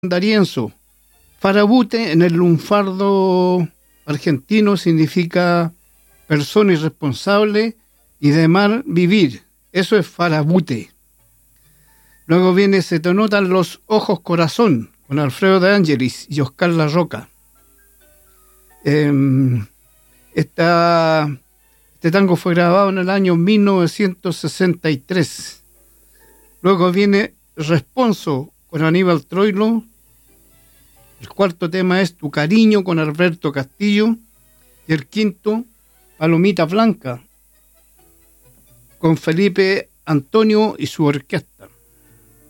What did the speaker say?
D'Arienzo. Farabute en el lunfardo argentino significa persona irresponsable y de mal vivir. Eso es farabute. Luego viene Se te notan los ojos corazón, con Alfredo de Angelis y Oscar La Roca. Este tango fue grabado en el año 1963. Luego viene Responso con Aníbal Troilo. El cuarto tema es Tu cariño con Alberto Castillo. Y el quinto, Palomita Blanca, con Felipe Antonio y su orquesta.